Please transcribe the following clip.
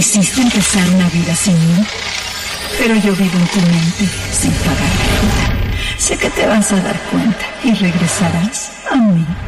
Quisiste empezar una vida sin mí, pero yo vivo en tu mente sin pagar cuenta. Sé que te vas a dar cuenta y regresarás a mí.